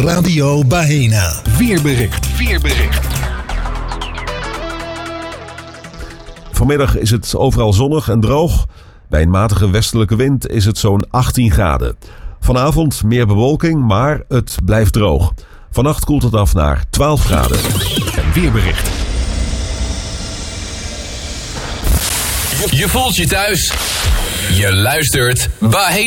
Radio Baena. Weerbericht. Vanmiddag is het overal zonnig en droog. Bij een matige westelijke wind is het zo'n 18 graden. Vanavond meer bewolking, maar het blijft droog. Vannacht koelt het af naar 12 graden. En weerbericht. Je voelt je thuis. Je luistert Baena.